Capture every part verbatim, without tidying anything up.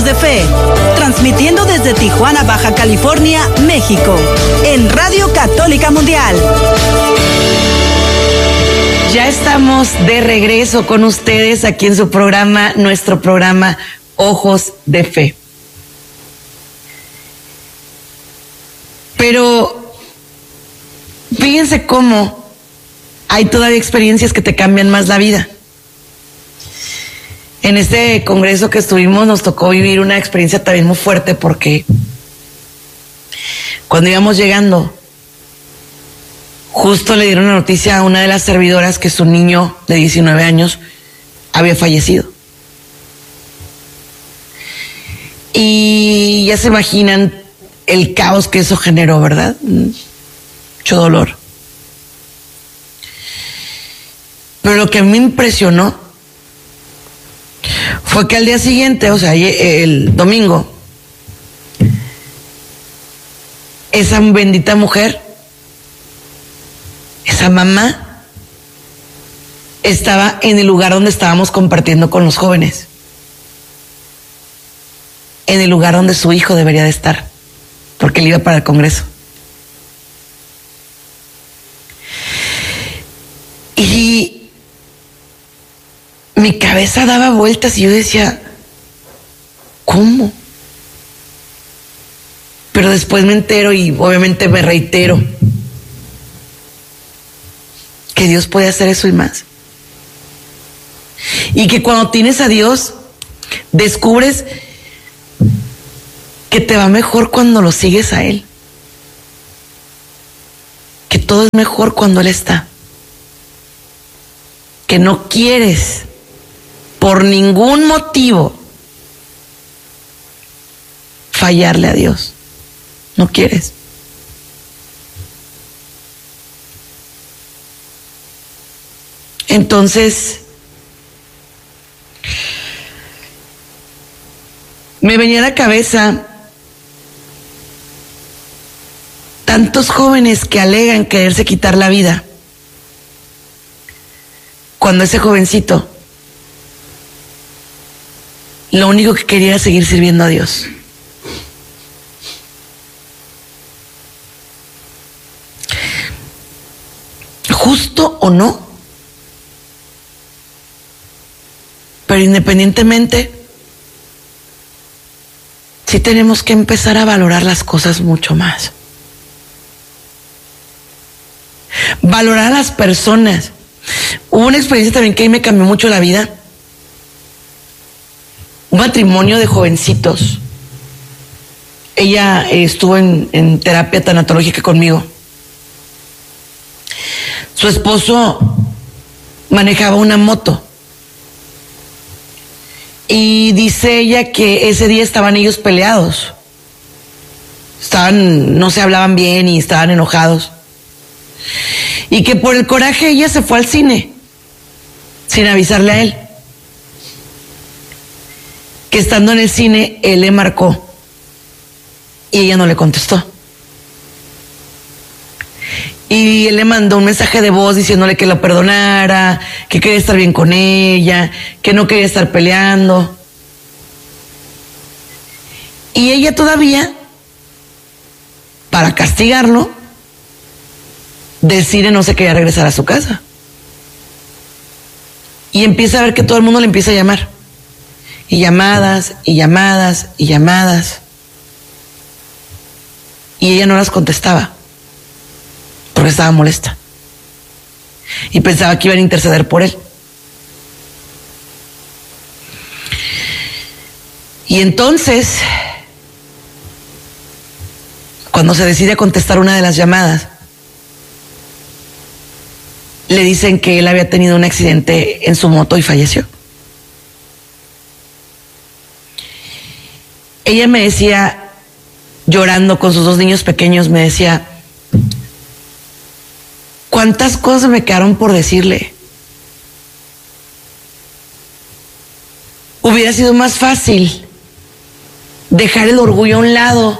de Fe, transmitiendo desde Tijuana, Baja California, México, en Radio Católica Mundial. Ya estamos de regreso con ustedes aquí en su programa, nuestro programa Ojos de Fe. Pero fíjense cómo hay todavía experiencias que te cambian más la vida. En este congreso que estuvimos nos tocó vivir una experiencia también muy fuerte porque cuando íbamos llegando, justo le dieron la noticia a una de las servidoras que su niño de diecinueve años había fallecido. Y ya se imaginan el caos que eso generó, ¿verdad? Mucho dolor. Pero lo que a mí me impresionó fue que al día siguiente, o sea, el domingo, esa bendita mujer, esa mamá, estaba en el lugar donde estábamos compartiendo con los jóvenes, en el lugar donde su hijo debería de estar, porque él iba para el congreso. Y mi cabeza daba vueltas y yo decía, ¿cómo? Pero después me entero y obviamente me reitero que Dios puede hacer eso y más. Y que cuando tienes a Dios, descubres que te va mejor cuando lo sigues a Él. Que todo es mejor cuando Él está. Que no quieres por ningún motivo fallarle a Dios. No quieres. Entonces, me venía a la cabeza tantos jóvenes que alegan quererse quitar la vida, cuando ese jovencito lo único que quería era seguir sirviendo a Dios. Justo o no, pero independientemente, sí tenemos que empezar a valorar las cosas mucho más. Valorar a las personas. Hubo una experiencia también que a mí me cambió mucho la vida. Un matrimonio de jovencitos. Ella eh, estuvo en, en terapia tanatológica conmigo. Su esposo manejaba una moto. Y dice ella que ese día estaban ellos peleados. Estaban, no se hablaban bien y estaban enojados. Y que por el coraje ella se fue al cine, sin avisarle a él. Que estando en el cine, él le marcó y ella no le contestó. Y él le mandó un mensaje de voz diciéndole que lo perdonara, que quería estar bien con ella, que no quería estar peleando. Y ella todavía, para castigarlo, decide no se quería regresar a su casa. Y empieza a ver que todo el mundo le empieza a llamar. Y llamadas, y llamadas, y llamadas. Y ella no las contestaba, porque estaba molesta. Y pensaba que iban a interceder por él. Y entonces, cuando se decide a contestar una de las llamadas, le dicen que él había tenido un accidente en su moto y falleció. Ella me decía, llorando con sus dos niños pequeños, me decía, ¿cuántas cosas me quedaron por decirle? Hubiera sido más fácil dejar el orgullo a un lado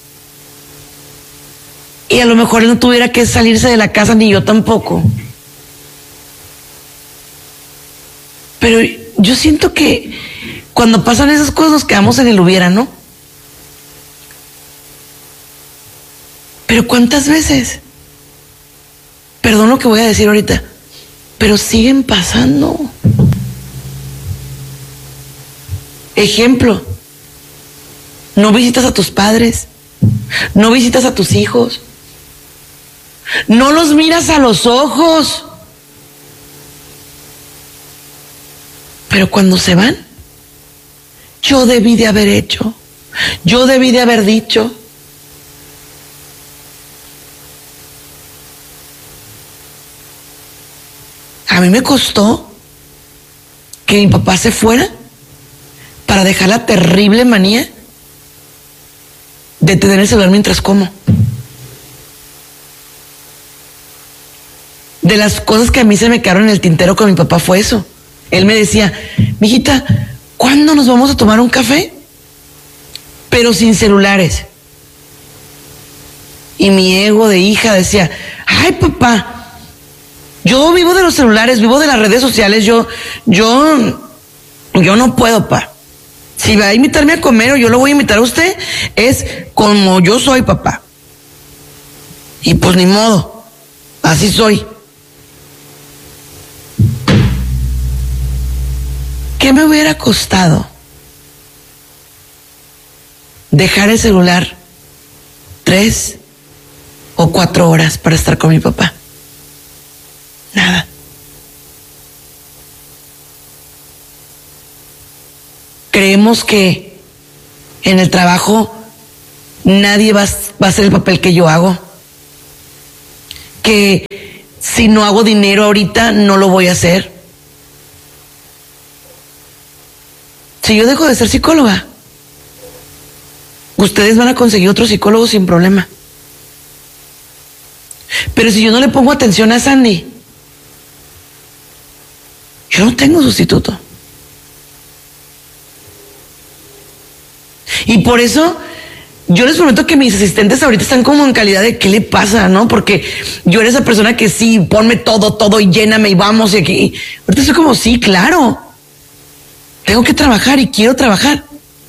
y a lo mejor él no tuviera que salirse de la casa, ni yo tampoco. Pero yo siento que cuando pasan esas cosas nos quedamos en el hubiera, ¿no? Pero ¿cuántas veces? Perdón lo que voy a decir ahorita, pero siguen pasando. Ejemplo, no visitas a tus padres, no visitas a tus hijos, no los miras a los ojos. Pero cuando se van, yo debí de haber hecho, yo debí de haber dicho. A mí me costó que mi papá se fuera para dejar la terrible manía de tener el celular mientras como. De las cosas que a mí se me quedaron en el tintero con mi papá fue eso. Él me decía, mijita, ¿cuándo nos vamos a tomar un café? Pero sin celulares. Y mi ego de hija decía, ay, papá, yo vivo de los celulares, vivo de las redes sociales, yo, yo, yo no puedo, pa. Si va a invitarme a comer o yo lo voy a invitar a usted, es como yo soy, papá. Y pues ni modo, así soy. ¿Qué me hubiera costado dejar el celular tres o cuatro horas para estar con mi papá? Nada. Creemos que en el trabajo nadie va, va a hacer el papel que yo hago. Que si no hago dinero ahorita, no lo voy a hacer. Si yo dejo de ser psicóloga, ustedes van a conseguir otro psicólogo sin problema. Pero si yo no le pongo atención a Sandy, yo no tengo sustituto. Y por eso yo les prometo que mis asistentes ahorita están como en calidad de ¿qué le pasa? ¿No? Porque yo era esa persona que sí, ponme todo, todo y lléname y vamos y aquí. Ahorita soy como, sí, claro. Tengo que trabajar y quiero trabajar.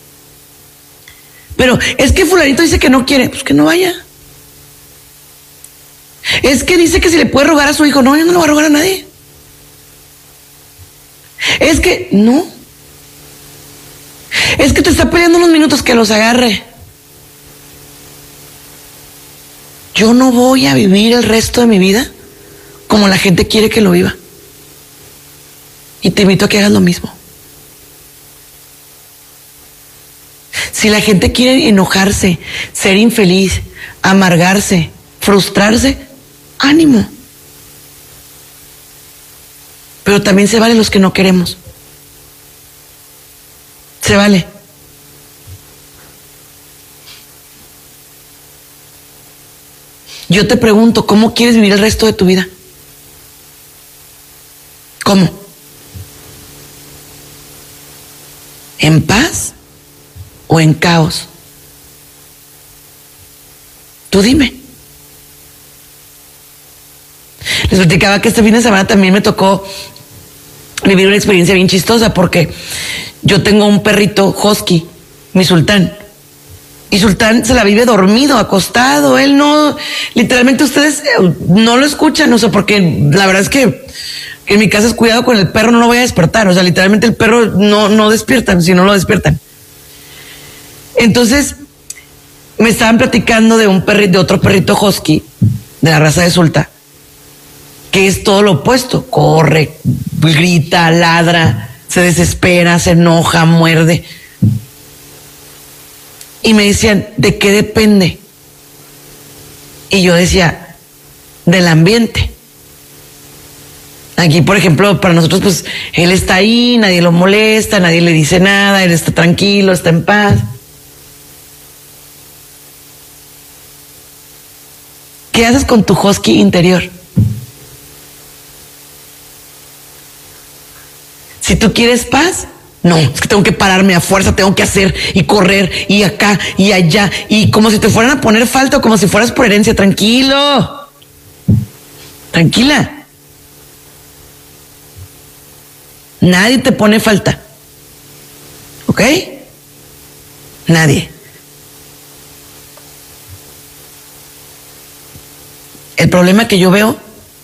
Pero es que fulanito dice que no quiere, pues que no vaya. Es que dice que si le puede rogar a su hijo, no, yo no le voy a rogar a nadie. Es que, no. Es que te está peleando unos minutos, que los agarre. Yo no voy a vivir el resto de mi vida como la gente quiere que lo viva. Y te invito a que hagas lo mismo. Si la gente quiere enojarse, ser infeliz, amargarse, frustrarse, ánimo. Pero también se vale los que no queremos. Se vale. Yo te pregunto, ¿cómo quieres vivir el resto de tu vida? ¿Cómo? ¿En paz o en caos? Tú dime. Les platicaba que este fin de semana también me tocó vivir una experiencia bien chistosa porque yo tengo un perrito husky, mi Sultán. Y Sultán se la vive dormido, acostado. Él no, literalmente ustedes no lo escuchan, o sea, porque la verdad es que en mi casa es cuidado con el perro, no lo voy a despertar. O sea, literalmente el perro no, no despiertan, si no lo despiertan. Entonces, me estaban platicando de un perrito, de otro perrito husky, de la raza de Sulta, que es todo lo opuesto. Corre, grita, ladra, se desespera, se enoja, muerde. Y me decían, ¿de qué depende? Y yo decía, del ambiente. Aquí, por ejemplo, para nosotros, pues, él está ahí, nadie lo molesta, nadie le dice nada, él está tranquilo, está en paz. ¿Qué haces con tu husky interior? Si tú quieres paz, no, es que tengo que pararme a fuerza, tengo que hacer y correr y acá y allá y como si te fueran a poner falta o como si fueras por herencia. Tranquilo, tranquila. Nadie te pone falta. ¿Ok? Nadie. El problema que yo veo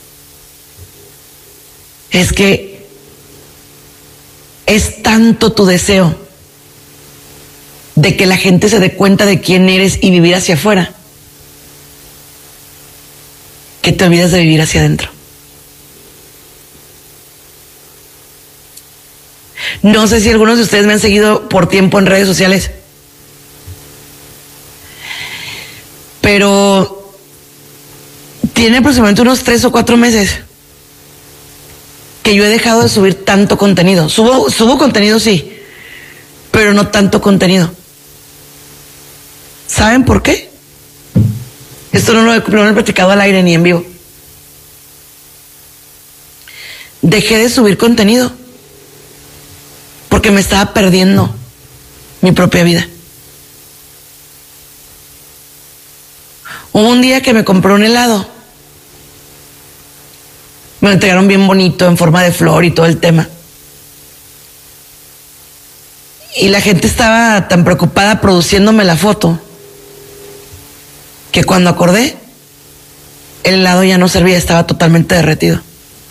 es que es tanto tu deseo de que la gente se dé cuenta de quién eres y vivir hacia afuera, que te olvidas de vivir hacia adentro. No sé si algunos de ustedes me han seguido por tiempo en redes sociales, pero tiene aproximadamente unos tres o cuatro meses que yo he dejado de subir tanto contenido. Subo, subo contenido, sí, pero no tanto contenido. ¿Saben por qué? Esto no lo, he, no lo he platicado al aire ni en vivo. Dejé de subir contenido porque me estaba perdiendo mi propia vida. Hubo un día que me compré un helado. Me lo entregaron bien bonito, en forma de flor y todo el tema. Y la gente estaba tan preocupada produciéndome la foto que cuando acordé, el helado ya no servía, estaba totalmente derretido.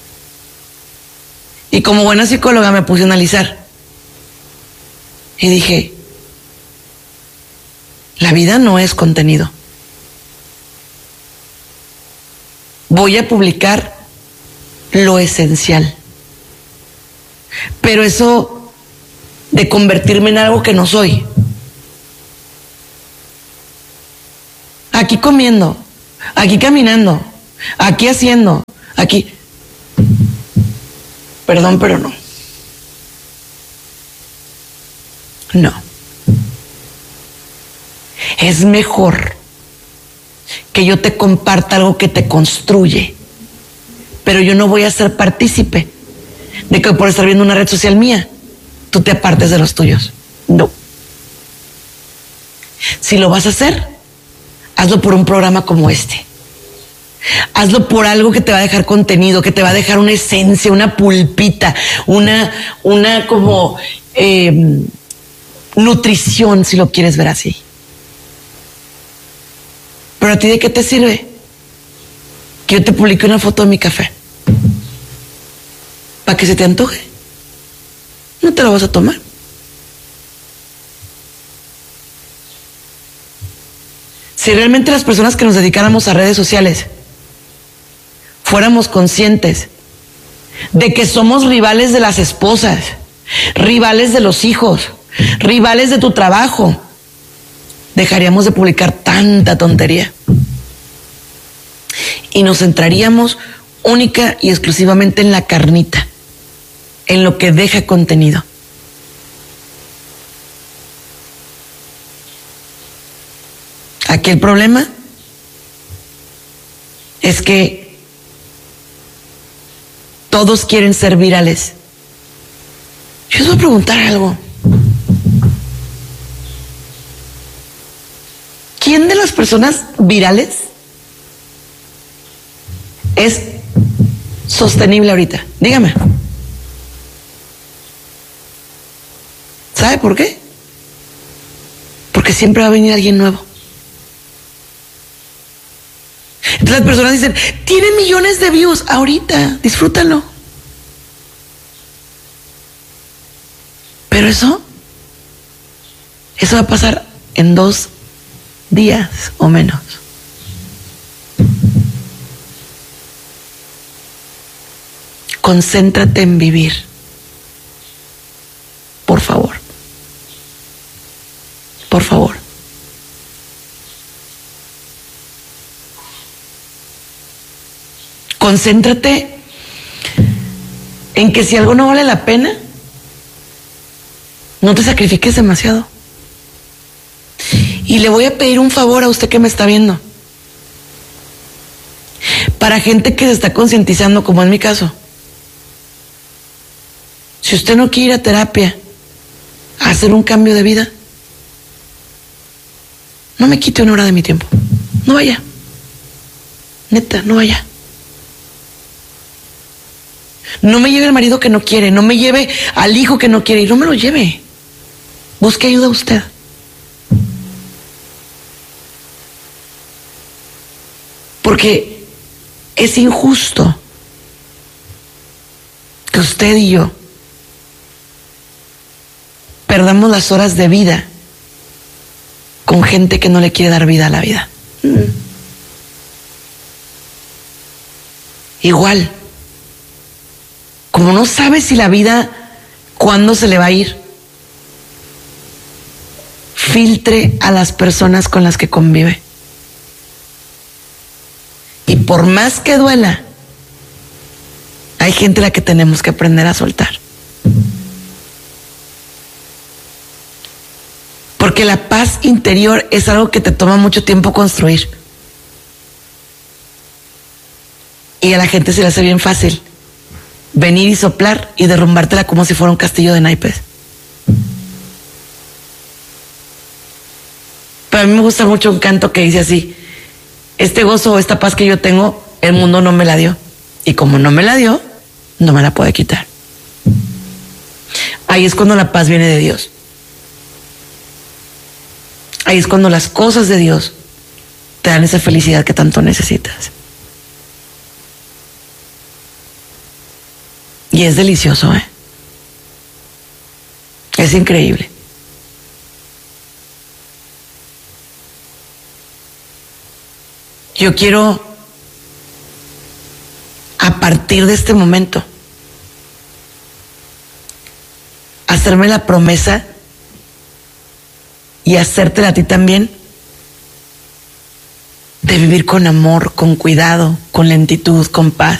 Y como buena psicóloga me puse a analizar. Y dije, la vida no es contenido. Voy a publicar lo esencial. Pero eso de convertirme en algo que no soy. Aquí comiendo, aquí caminando, aquí haciendo, aquí. Perdón, pero no. No. Es mejor que yo te comparta algo que te construye, pero yo no voy a ser partícipe de que por estar viendo una red social mía, tú te apartes de los tuyos. No. Si lo vas a hacer, hazlo por un programa como este. Hazlo por algo que te va a dejar contenido, que te va a dejar una esencia, una pulpita, una, una como eh, nutrición, si lo quieres ver así. Pero a ti, ¿de qué te sirve que yo te publique una foto de mi café? ¿Para que se te antoje? No te lo vas a tomar. Si realmente las personas que nos dedicáramos a redes sociales fuéramos conscientes de que somos rivales de las esposas, rivales de los hijos, rivales de tu trabajo, dejaríamos de publicar tanta tontería y nos centraríamos única y exclusivamente en la carnita, en lo que deja contenido. Aquí el problema es que todos quieren ser virales. Yo les voy a preguntar algo. ¿Quién de las personas virales es sostenible ahorita? Dígame. ¿Sabe por qué? Porque siempre va a venir alguien nuevo. Entonces las personas dicen, tiene millones de views ahorita, disfrútalo. Pero eso, eso va a pasar en dos días o menos. Concéntrate en vivir. Por favor. Por favor. Concéntrate en que si algo no vale la pena, no te sacrifiques demasiado. Y le voy a pedir un favor a usted que me está viendo. Para gente que se está concientizando, como en mi caso. Si usted no quiere ir a terapia, a hacer un cambio de vida, no me quite una hora de mi tiempo. No vaya. Neta, no vaya. No me lleve al marido que no quiere, no me lleve al hijo que no quiere y no me lo lleve. busque ayuda usted. Porque es injusto que usted y yo perdamos las horas de vida con gente que no le quiere dar vida a la vida. Mm. Igual, como no sabe si la vida, cuándo se le va a ir, filtre a las personas con las que convive. Y por más que duela, hay gente a la que tenemos que aprender a soltar. Porque la paz interior es algo que te toma mucho tiempo construir. Y a la gente se le hace bien fácil venir y soplar y derrumbártela como si fuera un castillo de naipes. Pero a mí me gusta mucho un canto que dice así: este gozo o esta paz que yo tengo, el mundo no me la dio. Y como no me la dio, no me la puede quitar. Ahí es cuando la paz viene de Dios. Ahí es cuando las cosas de Dios te dan esa felicidad que tanto necesitas. Y es delicioso, ¿eh? Es increíble. Yo quiero, a partir de este momento, hacerme la promesa y hacértela a ti también, de vivir con amor, con cuidado, con lentitud, con paz.